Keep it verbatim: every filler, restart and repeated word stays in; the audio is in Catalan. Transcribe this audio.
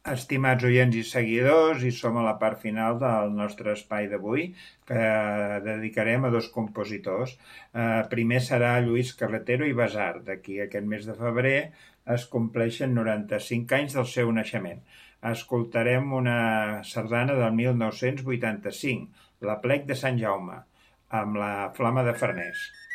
Estimats oients i seguidors, i som a la part final del nostre espai d'avui, que dedicarem a dos compositors. Eh, primer serà Lluís Carretero i Basart. D'aquí aquest mes de febrer es compleixen noranta-cinc anys del seu naixement. Escoltarem una sardana del mil nou-cents vuitanta-cinc, l'Aplec de Sant Jaume, amb la Flama de Farners.